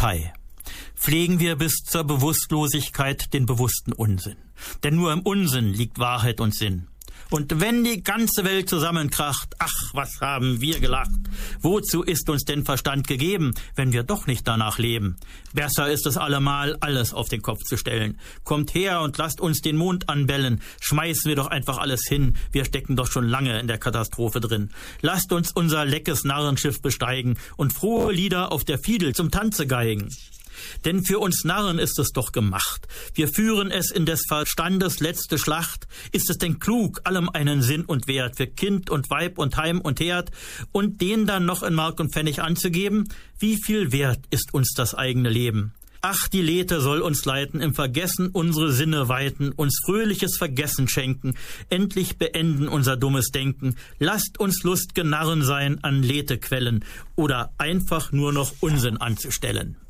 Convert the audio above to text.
Partei. Pflegen wir bis zur Bewusstlosigkeit den bewussten Unsinn. Denn nur im Unsinn liegt Wahrheit und Sinn. Und wenn die ganze Welt zusammenkracht, ach, was haben wir gelacht. Wozu ist uns denn Verstand gegeben, wenn wir doch nicht danach leben? Besser ist es allemal, alles auf den Kopf zu stellen. Kommt her und lasst uns den Mond anbellen. Schmeißen wir doch einfach alles hin. Wir stecken doch schon lange in der Katastrophe drin. Lasst uns unser leckes Narrenschiff besteigen und frohe Lieder auf der Fiedel zum Tanze geigen. Denn für uns Narren ist es doch gemacht. Wir führen es in des Verstandes letzte Schlacht. Ist es denn klug, allem einen Sinn und Wert für Kind und Weib und Heim und Herd und den dann noch in Mark und Pfennig anzugeben? Wie viel wert ist uns das eigene Leben? Ach, die Lethe soll uns leiten, im Vergessen unsere Sinne weiten, uns fröhliches Vergessen schenken, endlich beenden unser dummes Denken. Lasst uns lust'ge Narren sein an Lethequellen oder einfach nur noch Unsinn anzustellen.